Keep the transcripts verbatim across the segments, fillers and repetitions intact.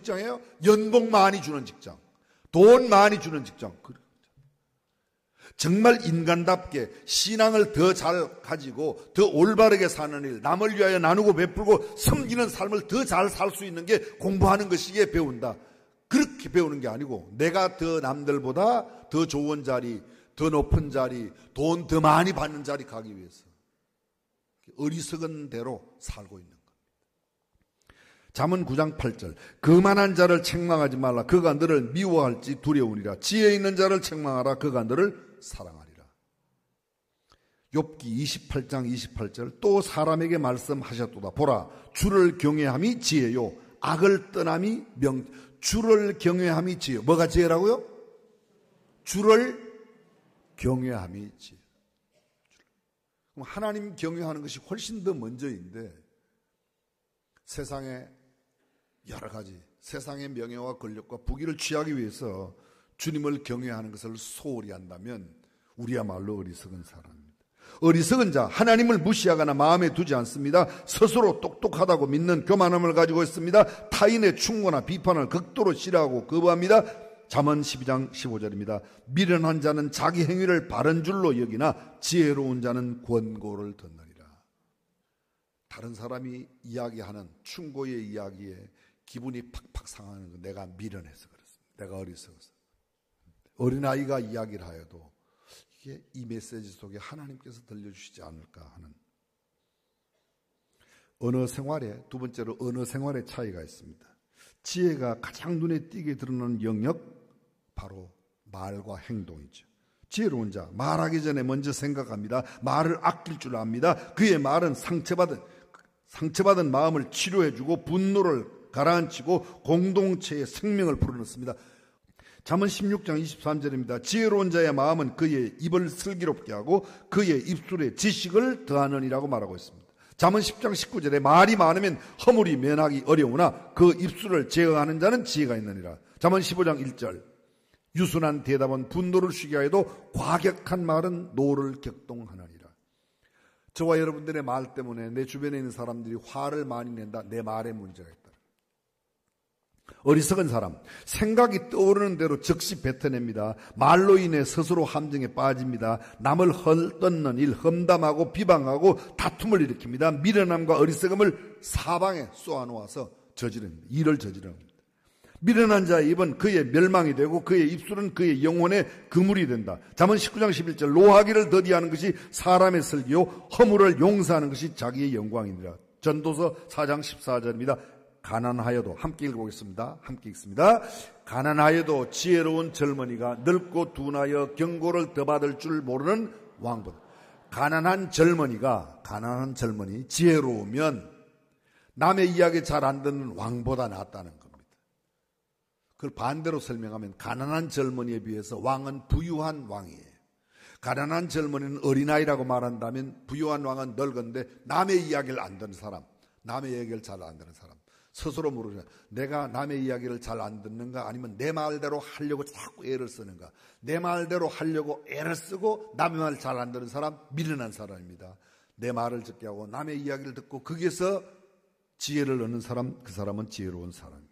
직장이에요? 연봉 많이 주는 직장, 돈 많이 주는 직장. 정말 인간답게 신앙을 더 잘 가지고 더 올바르게 사는 일, 남을 위하여 나누고 베풀고 섬기는 삶을 더 잘 살 수 있는 게 공부하는 것이기에 배운다. 그렇게 배우는 게 아니고 내가 더 남들보다 더 좋은 자리, 더 높은 자리, 돈 더 많이 받는 자리 가기 위해서 어리석은 대로 살고 있는 겁니다. 잠언 구 장 팔 절. 거만한 자를 책망하지 말라. 그가 너를 미워할지 두려우니라. 지혜 있는 자를 책망하라. 그가 너를 사랑하리라. 욥기 이십팔 장 이십팔 절. 또 사람에게 말씀하셨도다. 보라, 주를 경외함이 지혜요, 악을 떠남이 명. 주를 경외함이 지혜. 뭐가 지혜라고요? 주를 경외함이 지혜. 그럼 하나님 경외하는 것이 훨씬 더 먼저인데, 세상에 여러 가지 세상의 명예와 권력과 부귀를 취하기 위해서 주님을 경외하는 것을 소홀히 한다면 우리야말로 어리석은 사람입니다. 어리석은 자, 하나님을 무시하거나 마음에 두지 않습니다. 스스로 똑똑하다고 믿는 교만함을 가지고 있습니다. 타인의 충고나 비판을 극도로 싫어하고 거부합니다. 잠언 십이 장 십오 절입니다. 미련한 자는 자기 행위를 바른 줄로 여기나 지혜로운 자는 권고를 듣느니라. 다른 사람이 이야기하는 충고의 이야기에 기분이 팍팍 상하는 건 내가 미련해서 그렇습니다. 내가 어리석어서. 어린아이가 이야기를 하여도 이게 이 메시지 속에 하나님께서 들려주시지 않을까 하는 언어 생활에, 두 번째로 언어 생활의 차이가 있습니다. 지혜가 가장 눈에 띄게 드러나는 영역, 바로 말과 행동이죠. 지혜로운 자, 말하기 전에 먼저 생각합니다. 말을 아낄 줄 압니다. 그의 말은 상처받은, 상처받은 마음을 치료해주고 분노를 가라앉히고 공동체의 생명을 불어넣습니다. 잠언 십육 장 이십삼 절입니다. 지혜로운 자의 마음은 그의 입을 슬기롭게 하고 그의 입술에 지식을 더하느니라고 말하고 있습니다. 잠언 십 장 십구 절에 말이 많으면 허물이 면하기 어려우나 그 입술을 제어하는 자는 지혜가 있느니라. 잠언 십오 장 일 절. 유순한 대답은 분노를 쉬게 하여도 과격한 말은 노를 격동하느니라. 저와 여러분들의 말 때문에 내 주변에 있는 사람들이 화를 많이 낸다. 내 말에 문제가 있다. 어리석은 사람, 생각이 떠오르는 대로 즉시 뱉어냅니다. 말로 인해 스스로 함정에 빠집니다. 남을 헐뜯는 일, 험담하고 비방하고 다툼을 일으킵니다. 미련함과 어리석음을 사방에 쏘아놓아서 저지릅니다. 일을 저지릅니다. 미련한 자의 입은 그의 멸망이 되고 그의 입술은 그의 영혼의 그물이 된다. 잠언 십구 장 십일 절. 노하기를 더디하는 것이 사람의 슬기요, 허물을 용서하는 것이 자기의 영광이니라. 전도서 사 장 십사 절입니다. 가난하여도, 함께 읽어보겠습니다. 함께 읽습니다. 가난하여도 지혜로운 젊은이가 늙고 둔하여 경고를 더 받을 줄 모르는 왕보다. 가난한 젊은이가, 가난한 젊은이, 지혜로우면 남의 이야기 잘 안 듣는 왕보다 낫다는 겁니다. 그걸 반대로 설명하면 가난한 젊은이에 비해서 왕은 부유한 왕이에요. 가난한 젊은이는 어린아이라고 말한다면 부유한 왕은 늙은데 남의 이야기를 안 듣는 사람, 남의 얘기를 잘 안 듣는 사람. 스스로 모르죠. 내가 남의 이야기를 잘 안 듣는가, 아니면 내 말대로 하려고 자꾸 애를 쓰는가. 내 말대로 하려고 애를 쓰고 남의 말 잘 안 듣는 사람, 미련한 사람입니다. 내 말을 듣게 하고 남의 이야기를 듣고 거기에서 지혜를 얻는 사람, 그 사람은 지혜로운 사람입니다.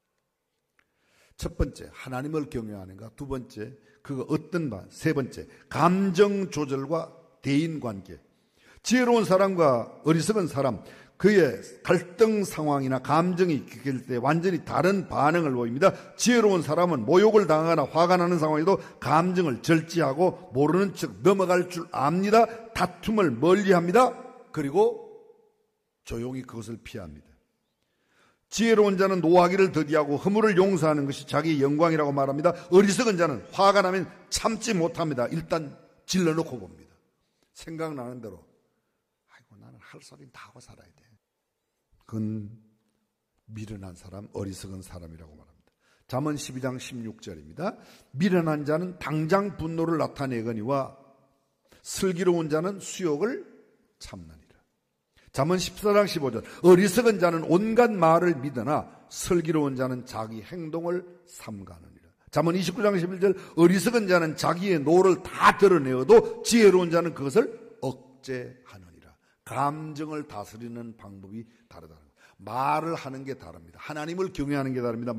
첫 번째, 하나님을 경외하는가. 두 번째, 그거 어떤 말. 세 번째, 감정 조절과 대인관계. 지혜로운 사람과 어리석은 사람, 그의 갈등 상황이나 감정이 겪일 때 완전히 다른 반응을 보입니다. 지혜로운 사람은 모욕을 당하거나 화가 나는 상황에도 감정을 절제하고 모르는 척 넘어갈 줄 압니다. 다툼을 멀리합니다. 그리고 조용히 그것을 피합니다. 지혜로운 자는 노하기를 더디하고 허물을 용서하는 것이 자기의 영광이라고 말합니다. 어리석은 자는 화가 나면 참지 못합니다. 일단 질러놓고 봅니다. 생각나는 대로, 아이고 나는 할 소리는 다 하고 살아야 돼. 그건 미련한 사람, 어리석은 사람이라고 말합니다. 잠언 십이 장 십육 절입니다. 미련한 자는 당장 분노를 나타내거니와 슬기로운 자는 수욕을 참느니라. 잠언 십사 장 십오 절. 어리석은 자는 온갖 말을 믿으나 슬기로운 자는 자기 행동을 삼가느니라. 잠언 이십구 장 십일 절. 어리석은 자는 자기의 노를 다 드러내어도 지혜로운 자는 그것을 억제하느니라. 감정을 다스리는 방법이 다르다는 거예요. 말을 하는 게 다릅니다. 하나님을 경외하는 게 다릅니다.